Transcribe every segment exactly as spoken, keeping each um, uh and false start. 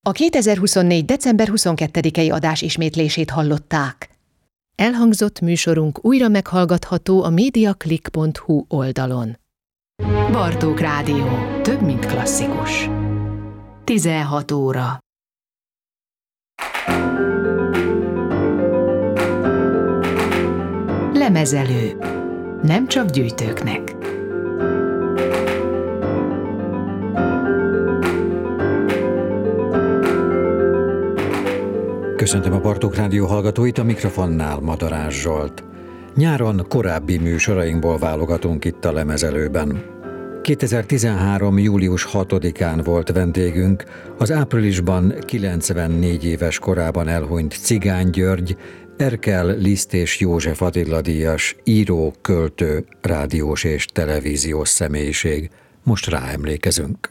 A kétezer-huszonnégy. december huszonkettedikei adás ismétlését hallották. Elhangzott műsorunk újra meghallgatható a mediaclick pont hu oldalon. Bartók Rádió. Több, mint klasszikus. tizenhat óra. Lemezelő. Nem csak gyűjtőknek. Köszöntöm a Bartók Rádió hallgatóit, a mikrofonnál Madarás Zsolt. Nyáron korábbi műsorainkból válogatunk itt a Lemezelőben. kétezer-tizenhárom. július hatodikán volt vendégünk az áprilisban kilencvennégy éves korában elhunyt Cigány György, Erkel Liszt és József Attila díjas író, költő, rádiós és televíziós személyiség. Most ráemlékezünk.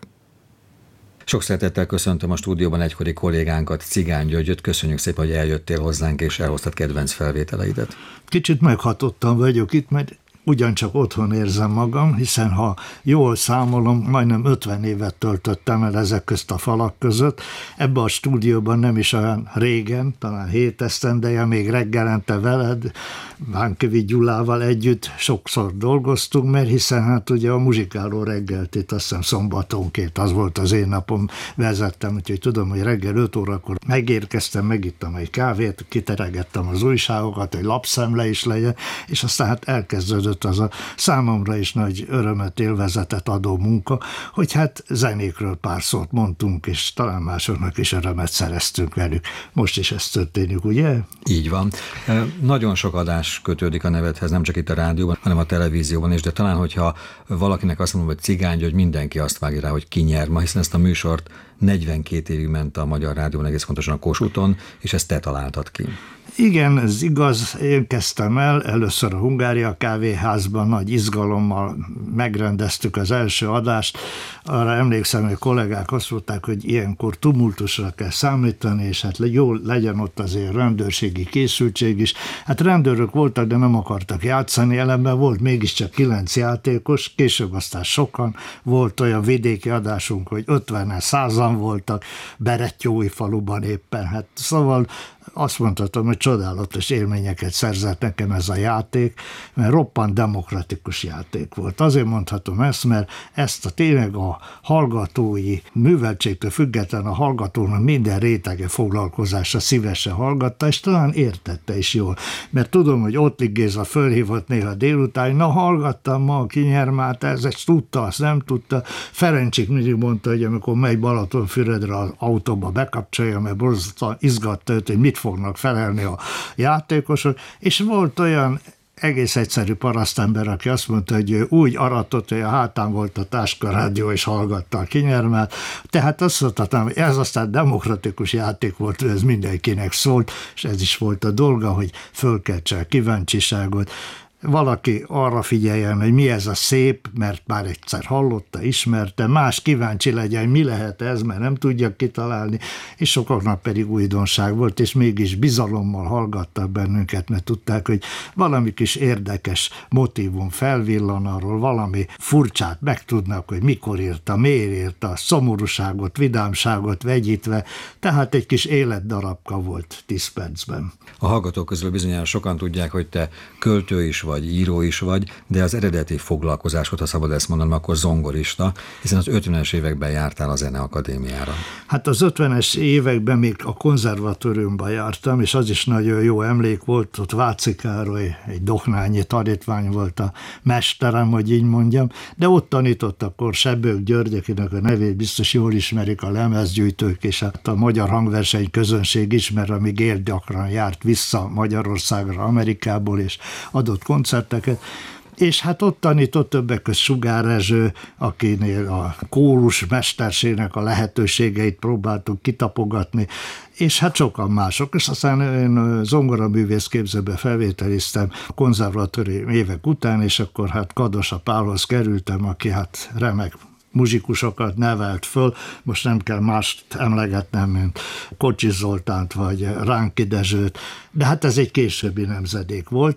Sok szeretettel köszöntöm a stúdióban egykori kollégánkat, Cigány Györgyöt. Köszönjük szépen, hogy eljöttél hozzánk és elhoztad kedvenc felvételeidet. Kicsit meghatottan vagyok itt, mert ugyancsak otthon érzem magam, hiszen ha jól számolom, majdnem ötven évet töltöttem el ezek közt a falak között. Ebbe a stúdióban nem is olyan régen, talán hét esztendeje, még reggelente veled, Vánkövi Gyulával együtt sokszor dolgoztunk, mert hiszen hát ugye a muzsikáló reggelt itt azt hiszem szombatonként, az volt az én napom, vezettem, úgyhogy tudom, hogy reggel öt órakor megérkeztem, megittam egy kávét, kiteregettem az újságokat, hogy lapszemle is legyen, és aztán hát elkezdődött az a számomra is nagy örömet, élvezetet adó munka, hogy hát zenékről pár szót mondtunk, és talán másoknak is örömet szereztünk velük. Most is ez történik, ugye? Így van. Nagyon sok adás kötődik a nevedhez, nem csak itt a rádióban, hanem a televízióban is, de talán, hogyha valakinek azt mondom, hogy Cigány György, mindenki azt vágja rá, hogy ki nyer ma, hiszen ezt a műsort negyvenkét évig ment a Magyar Rádióban, egész pontosan a Kossuthon, és ezt te találtad ki. Igen, ez igaz, én kezdtem el, először a Hungária kávéházban nagy izgalommal megrendeztük az első adást. Arra emlékszem, hogy a kollégák azt mondták, hogy ilyenkor tumultusra kell számítani, és hát jó legyen ott azért rendőrségi készültség is. Hát rendőrök voltak, de nem akartak játszani, ellenben volt mégiscsak kilenc játékos, később aztán sokan, volt olyan vidéki adásunk, hogy ötvenen, százan voltak, Berettyóújfaluban éppen, hát szóval azt mondhatom, hogy csodálatos élményeket szerzett nekem ez a játék, mert roppant demokratikus játék volt. Azért mondhatom ezt, mert ezt a tényleg a hallgatói műveltségtől független a hallgatónak minden rétege foglalkozása szívesen hallgatta, és talán értette is jól. Mert tudom, hogy Ottlik Géza fölhívott néha délután, na hallgattam ma a Kinyermát, ez ezt tudta, azt nem tudta. Ferencsik mindig mondta, hogy amikor megy Balatonfüredre az autóba bekapcsolja, mert borzasztóan izgatta őt, hogy mit fognak felelni a játékosok, és volt olyan egész egyszerű parasztember, aki azt mondta, hogy ő úgy aratott, hogy a hátán volt a táskarádió, és hallgatta a Kinyermát. Tehát azt mondhatnám, hogy ez aztán demokratikus játék volt, ez mindenkinek szólt, és ez is volt a dolga, hogy fölkeltse a kíváncsiságot. Valaki arra figyeljen, hogy mi ez a szép, mert már egyszer hallotta, ismerte, más kíváncsi legyen, mi lehet ez, mert nem tudja kitalálni, és sokaknak pedig újdonság volt, és mégis bizalommal hallgattak bennünket, mert tudták, hogy valami kis érdekes motívum felvillan arról, valami furcsát megtudnak, hogy mikor írta, miért írta, szomorúságot, vidámságot vegyítve, tehát egy kis életdarabka volt tíz percben. A hallgatók közül bizonyára sokan tudják, hogy te költő is vagy, író is vagy, de az eredeti foglalkozásod, ha szabad ezt mondanom, akkor zongorista, hiszen az ötvenes években jártál a Zeneakadémiára. Hát az ötvenes években még a konzervatóriumban jártam, és az is nagyon jó emlék volt, ott Váci Károly, egy doknányi tanítvány volt a mesterem, hogy így mondjam, de ott tanított akkor Sebők György, akinek a nevét biztos jól ismerik a lemezgyűjtők, és hát a magyar hangverseny közönség is, mert amíg élt, gyakran járt vissza Magyarországra, Amerikából, és adott koncerteket, és hát ott tanított többek között Sugár Rezső, akinél a kórus mesterségnek a lehetőségeit próbáltuk kitapogatni, és hát sokan mások, és aztán én zongoraművészképzőbe felvételiztem a konzervatórium évek után, és akkor hát Kadosa Pálhoz kerültem, aki hát remek muzsikusokat nevelt föl, most nem kell mást emlegetnem, mint Kocsis Zoltánt vagy Ránki Dezsőt, de hát ez egy későbbi nemzedék volt,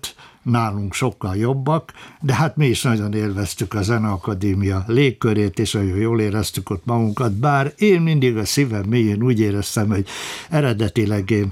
nálunk sokkal jobbak, de hát mi is nagyon élveztük a Zeneakadémia légkörét, és nagyon jól éreztük ott magunkat, bár én mindig a szívem mélyén úgy éreztem, hogy eredetileg én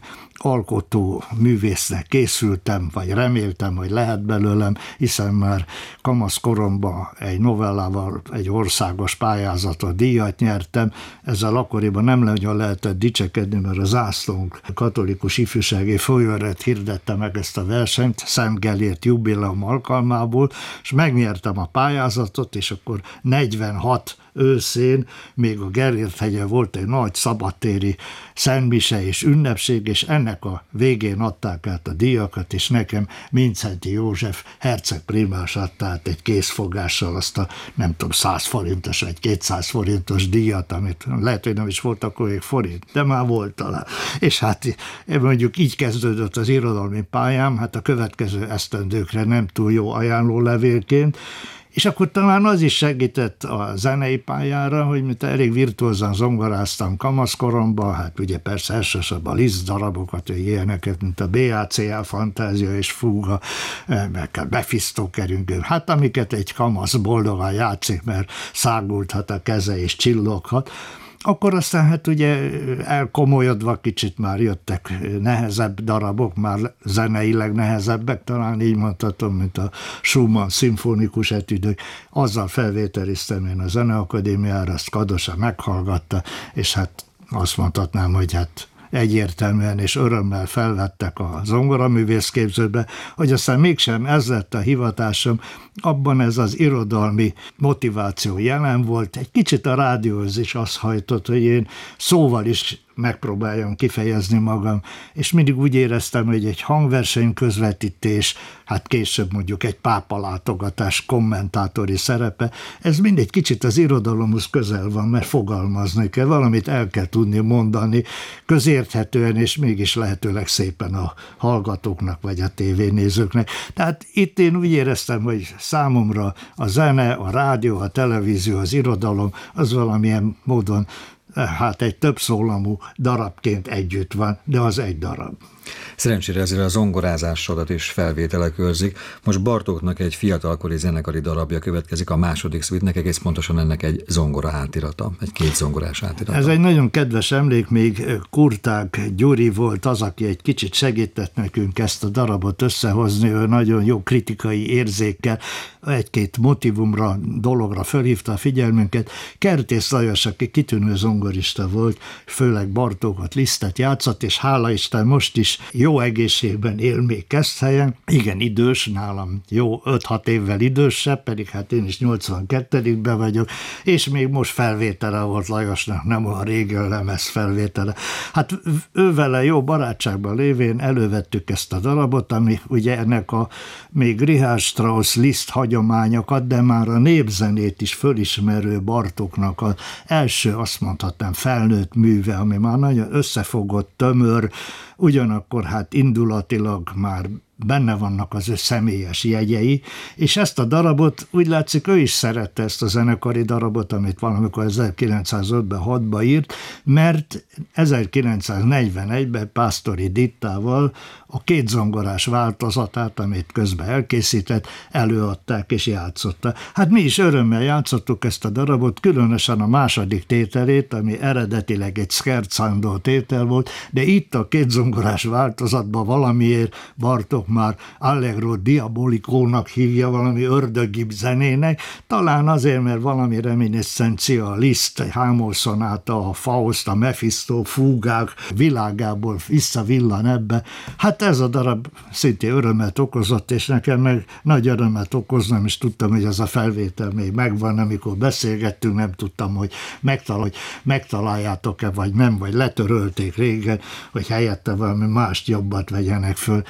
alkotó művésznek készültem, vagy reméltem, hogy lehet belőlem, hiszen már kamaszkoromban egy novellával egy országos pályázatot, díjat nyertem. Ezzel akkoriban nem nagyon lehetett dicsekedni, mert a zászlónk katolikus ifjúsági folyóirat hirdette meg ezt a versenyt Szent Gellért jubileum alkalmából, és megnyertem a pályázatot, és akkor negyvenhat őszén, még a Gellért-hegyen volt egy nagy szabadtéri szentmise és ünnepség, és ennek a végén adták át a díjakat, és nekem Mindszenty József hercegprímás adta át egy készfogással azt a nem tudom, száz forintos vagy kétszáz forintos díjat, amit lehet, hogy nem is volt akkor még forint, de már volt talán. És hát mondjuk így kezdődött az irodalmi pályám, hát a következő esztendőkre nem túl jó ajánlólevélként, és akkor talán az is segített a zenei pályára, hogy mint elég virtuózan zongoráztam kamaszkoromban, hát ugye persze elsősorban Liszt darabokat, hogy ilyeneket, mint a bé á cé á Fantázia és Fúga, meg a Mephisto keringő, hát amiket egy kamasz boldogan játszik, mert száguldhat a keze és csilloghat. Akkor aztán hát ugye elkomolyodva kicsit már jöttek nehezebb darabok, már zeneileg nehezebbek, talán így mondhatom, mint a Schumann szimfonikus etüdök. Azzal felvételiztem én a Zeneakadémiára, azt Kadosa meghallgatta, és hát azt mondhatnám, hogy hát egyértelműen és örömmel felvettek a zongoraművészképzőbe, hogy aztán mégsem ez lett a hivatásom, abban ez az irodalmi motiváció jelen volt. Egy kicsit a rádióhoz is azt hajtott, hogy én szóval is megpróbáljam kifejezni magam, és mindig úgy éreztem, hogy egy hangverseny közvetítés, hát később mondjuk egy pápalátogatás kommentátori szerepe, ez mindegy kicsit az irodalomhoz közel van, mert fogalmazni kell, valamit el kell tudni mondani, közérthetően, és mégis lehetőleg szépen a hallgatóknak, vagy a tévénézőknek. Tehát itt én úgy éreztem, hogy számomra a zene, a rádió, a televízió, az irodalom, az valamilyen módon hát egy többszólamú darabként együtt van, de az egy darab. Szerencsére ezért a zongorázásodat is felvételek őrzik. Most Bartóknak egy fiatalkori zenekari darabja következik, a második szvitnek, egész pontosan ennek egy zongora átirata, egy két zongorás átirata. Ez egy nagyon kedves emlék, még Kurtág Gyuri volt az, aki egy kicsit segített nekünk ezt a darabot összehozni, ő nagyon jó kritikai érzékkel, egy-két motivumra, dologra fölhívta a figyelmünket. Kertész Lajos, aki kitűnő zongorista volt, főleg Bartókot, Lisztet játszott, és hála Isten most is jó egészségben él még Keszthelyen. Igen, idős, nálam jó öt-hat évvel idősebb, pedig hát én is nyolcvankettőben vagyok, és még most felvétele volt Lajosnak, nem olyan régen lemez felvétele. Hát ővele jó barátságban lévén elővettük ezt a darabot, ami ugye ennek a még Richard Strauss Liszt hagyományokat, de már a népzenét is fölismerő Bartóknak az első, azt mondhatnám, felnőtt műve, ami már nagyon összefogott, tömör, ugyanakkor hát indulatilag már benne vannak az ő személyes jegyei, és ezt a darabot úgy látszik, ő is szerette ezt a zenekari darabot, amit valamikor ezerkilencszázötven-hatban írt, mert ezerkilencszáznegyvenegyben Pásztori Dittával a két zongorás változatát, amit közben elkészített, előadták és játszotta. Hát mi is örömmel játszottuk ezt a darabot, különösen a második tételét, ami eredetileg egy scherzando tétel volt, de itt a két zongorás változatban valamiért Bartók már Allegro Diabolicónak hívja, valami ördögibb zenének, talán azért, mert valami reminiscencia a Liszt, a Hámol szonáta, a Faust, a Mephisto, Fúgák világából visszavillan ebbe. Hát ez a darab szintén örömet okozott, és nekem meg nagy örömet okoznom, és tudtam, hogy ez a felvétel még megvan, amikor beszélgettünk, nem tudtam, hogy, megtal- hogy megtaláljátok-e, vagy nem, vagy letörölték régen, hogy helyette valami mást jobbat vegyenek föl,